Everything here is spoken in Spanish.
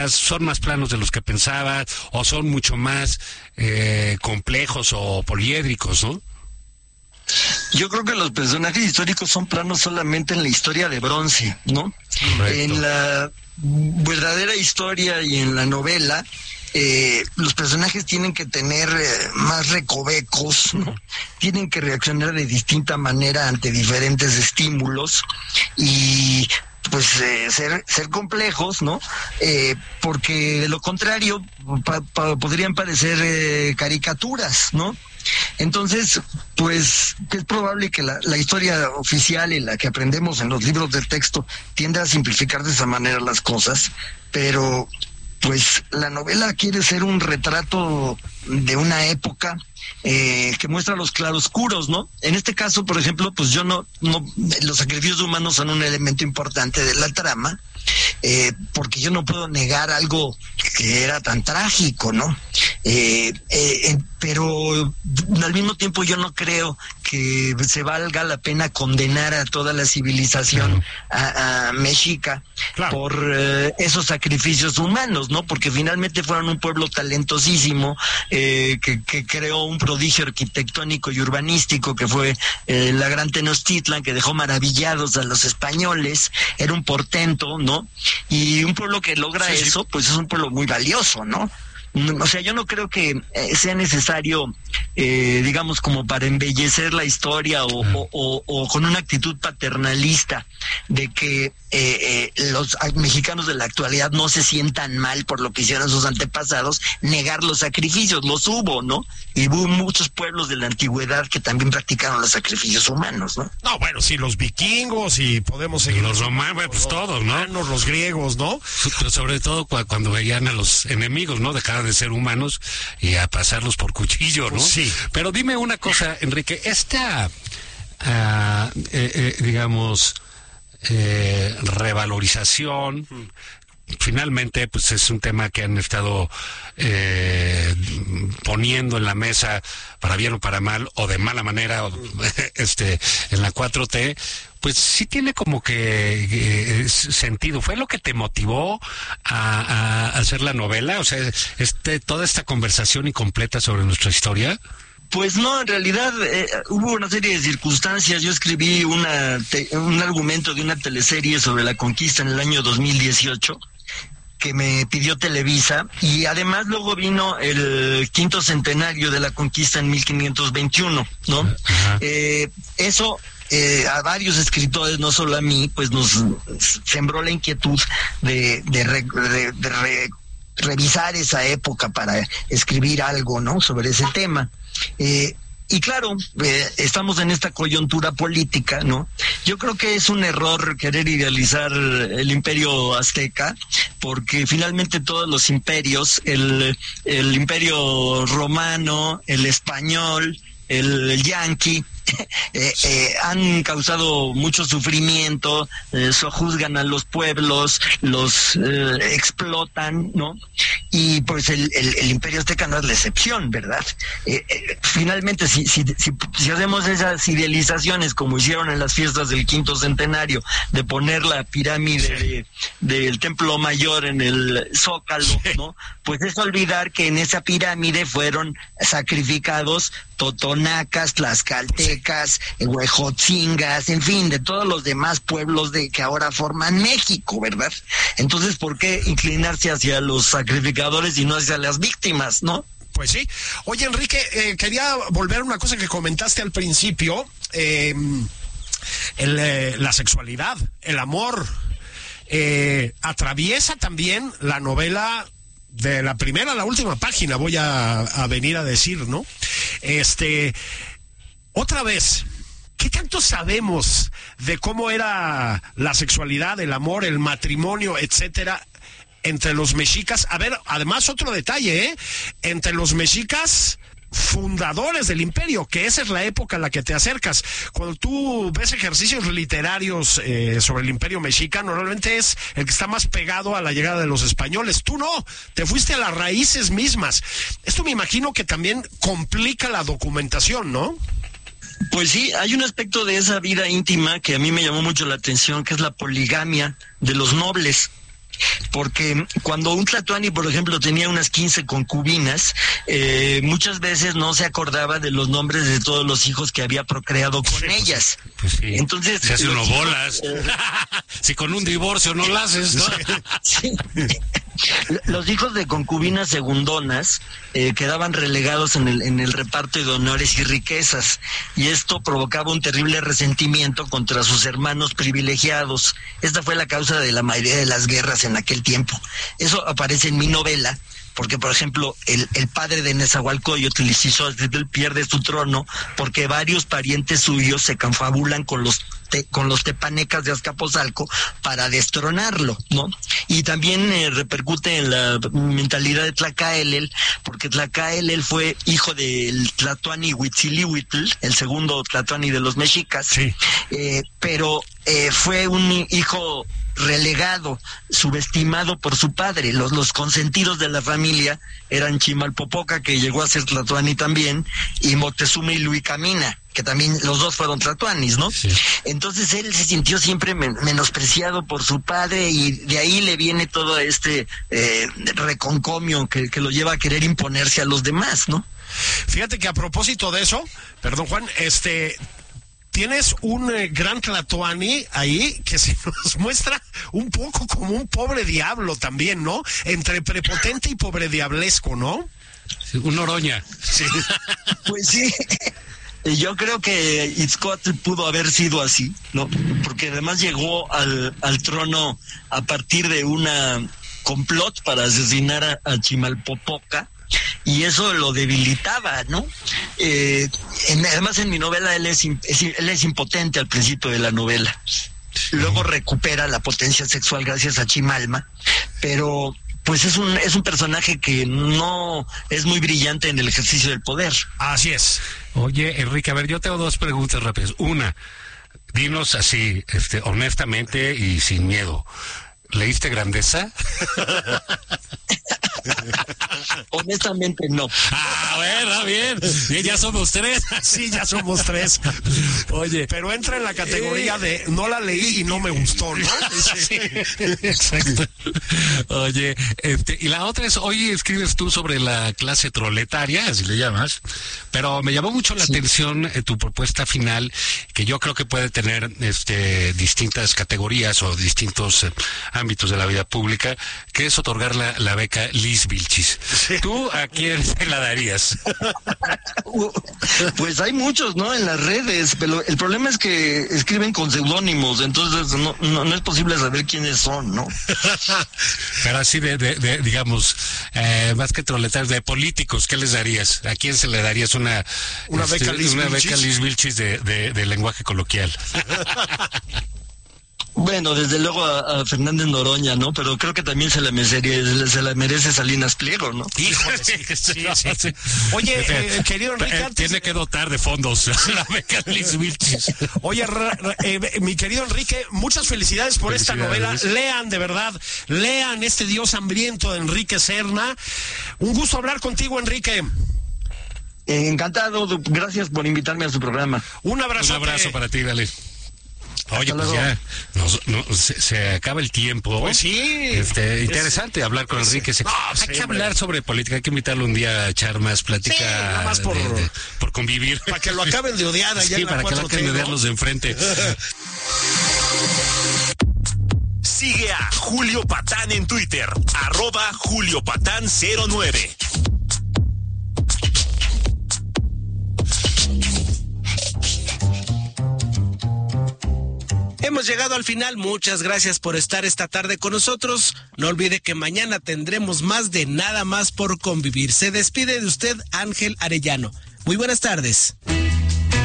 son más planos de los que pensabas o son mucho más complejos o poliédricos, ¿no? Yo creo que los personajes históricos son planos solamente en la historia de bronce, ¿no? Correcto. En la verdadera historia y en la novela, los personajes tienen que tener más recovecos, ¿no? Tienen que reaccionar de distinta manera ante diferentes estímulos y pues ser complejos, ¿no? Porque de lo contrario podrían parecer caricaturas, ¿no? Entonces, pues es probable que la historia oficial y la que aprendemos en los libros de texto tienda a simplificar de esa manera las cosas, pero pues la novela quiere ser un retrato de una época que muestra los claroscuros, ¿no? En este caso, por ejemplo, pues los sacrificios humanos son un elemento importante de la trama, porque yo no puedo negar algo que era tan trágico, ¿no? Pero al mismo tiempo yo no creo que se valga la pena condenar a toda la civilización a mexica por esos sacrificios humanos, ¿no? Porque finalmente fueron un pueblo talentosísimo que creó un prodigio arquitectónico y urbanístico que fue la Gran Tenochtitlan, que dejó maravillados a los españoles. Era un portento, ¿no? Y un pueblo que logra eso, pues es un pueblo muy valioso, ¿no? O sea, yo no creo que sea necesario, digamos, como para embellecer la historia o con una actitud paternalista de que los mexicanos de la actualidad no se sientan mal por lo que hicieron sus antepasados, negar los sacrificios. Los hubo, ¿no? Y hubo muchos pueblos de la antigüedad que también practicaron los sacrificios humanos, ¿no? No, bueno, sí, los vikingos y podemos seguir. Los romanos, pues todos, ¿no? Los griegos, ¿no? Pero sobre todo cuando veían a los enemigos, ¿no? Dejaban de ser humanos y a pasarlos por cuchillo, ¿no? Sí. Pero dime una cosa, Enrique, esta, digamos, revalorización, finalmente, pues es un tema que han estado poniendo en la mesa, para bien o para mal, o de mala manera, en la 4T, pues sí tiene como que sentido. ¿Fue lo que te motivó a hacer la novela? O sea, toda esta conversación incompleta sobre nuestra historia. Pues no, en realidad hubo una serie de circunstancias. Yo escribí un argumento de una teleserie sobre la conquista en el año 2018 que me pidió Televisa, y además luego vino el 5º centenario de la conquista en 1521, ¿no? Eso a varios escritores, no solo a mí, pues nos sembró la inquietud de revisar esa época para escribir algo, ¿no? Sobre ese tema. Y claro, estamos en esta coyuntura política, ¿no? Yo creo que es un error querer idealizar el imperio azteca, porque finalmente todos los imperios, el imperio romano, el español, el yanqui, han causado mucho sufrimiento, sojuzgan a los pueblos, los explotan, ¿no? Y pues el imperio azteca no es la excepción, ¿verdad? Finalmente, si hacemos esas idealizaciones como hicieron en las fiestas del 5º centenario, de poner la pirámide del Templo Mayor en el Zócalo, ¿no? Pues es olvidar que en esa pirámide fueron sacrificados totonacas, tlaxcaltecas, huejotzingas, en fin, de todos los demás pueblos que ahora forman México, ¿verdad? Entonces, ¿por qué inclinarse hacia los sacrificadores y no hacia las víctimas, no? Pues sí. Oye, Enrique, quería volver a una cosa que comentaste al principio, la sexualidad, el amor, atraviesa también la novela. De la primera a la última página voy a venir a decir, ¿no? Otra vez, ¿qué tanto sabemos de cómo era la sexualidad, el amor, el matrimonio, etcétera, entre los mexicas? A ver, además otro detalle, entre los mexicas fundadores del imperio, que esa es la época a la que te acercas. Cuando tú ves ejercicios literarios sobre el imperio mexica, normalmente es el que está más pegado a la llegada de los españoles. Tú no, te fuiste a las raíces mismas. Esto me imagino que también complica la documentación, ¿no? Pues sí, hay un aspecto de esa vida íntima que a mí me llamó mucho la atención, que es la poligamia de los nobles. porque cuando un tlatoani, por ejemplo, tenía unas 15 concubinas, muchas veces no se acordaba de los nombres de todos los hijos que había procreado con ellas. Pues sí. Entonces se hace uno bolas. Si con un divorcio no lo haces, ¿no? Sí. Los hijos de concubinas segundonas quedaban relegados en el reparto de honores y riquezas, y esto provocaba un terrible resentimiento contra sus hermanos privilegiados. Esta fue la causa de la mayoría de las guerras en aquel tiempo. Eso aparece en mi novela, porque, por ejemplo, el padre de Nezahualcóyotl, Ixizotzitl, pierde su trono porque varios parientes suyos se confabulan con los tepanecas de Azcapotzalco para destronarlo, ¿no? Y también repercute en la mentalidad de Tlacaelel, porque Tlacaelel fue hijo del tlatoani Huitzilihuitl, el segundo tlatoani de los mexicas, sí. Pero fue un hijo relegado, subestimado por su padre. Los consentidos de la familia eran Chimalpopoca, que llegó a ser tlatoani también, y Moctezuma y Luicamina, que también los dos fueron tlatoanis, ¿no? Sí. Entonces él se sintió siempre menospreciado por su padre, y de ahí le viene todo este reconcomio que lo lleva a querer imponerse a los demás, ¿no? Fíjate que a propósito de eso, perdón Juan, tienes un gran tlatoani ahí que se nos muestra un poco como un pobre diablo también, ¿no? Entre prepotente y pobre diablesco, ¿no? Sí, un oroña. Sí. Pues sí. Yo creo que Itzcoatl pudo haber sido así, ¿no? Porque además llegó al trono a partir de una complot para asesinar a Chimalpopoca, y eso lo debilitaba, ¿no? Además, en mi novela él es impotente al principio de la novela. Luego recupera la potencia sexual gracias a Chimalma, pero pues es un personaje que no es muy brillante en el ejercicio del poder. Así es. Oye, Enrique, a ver, yo tengo dos preguntas rápidas. Una, dinos así, honestamente y sin miedo, ¿leíste Grandeza? Honestamente no. Bueno, bien. Ya somos tres. Sí, ya somos tres. Oye, pero entra en la categoría de no la leí y no me gustó, ¿no? Sí, exacto. Oye, y la otra es, hoy escribes tú sobre la clase proletaria, así le llamas, pero me llamó mucho la atención tu propuesta final, que yo creo que puede tener distintas categorías o distintos ámbitos de la vida pública, que es otorgar la beca Liz Vilchis. Sí. ¿Tú a quién se la darías? Pues hay muchos, ¿no? En las redes, pero el problema es que escriben con seudónimos, entonces no es posible saber quiénes son, ¿no? Pero así de digamos, más que troletarios, de políticos, ¿qué les darías? ¿A quién se le darías una beca Liz Vilchis de lenguaje coloquial? Bueno, desde luego a Fernández Noroña, ¿no? Pero creo que también se la merece Salinas Pliego, ¿no? Híjole, sí. Oye, querido Enrique, tiene que dotar de fondos la beca Liz Vilchis. Oye, mi querido Enrique, muchas felicidades por esta novela. Lean, de verdad, lean Este Dios Hambriento de Enrique Serna. Un gusto hablar contigo, Enrique. Encantado, gracias por invitarme a su programa. Un abrazo para ti, dale. Oye, pues ya se acaba el tiempo. Pues sí. Interesante hablar con Enrique. Hay que hablar sobre política, hay que invitarlo un día a echar más plática. Sí, nada más por convivir. Para que lo acaben de odiar allá en la 4T, para que lo acaben de odiar los de enfrente. Sigue a Julio Patán en Twitter, @JulioPatán09. Hemos llegado al final, muchas gracias por estar esta tarde con nosotros. No olvide que mañana tendremos más de Nada Más por Convivir. Se despide de usted Ángel Arellano. Muy buenas tardes.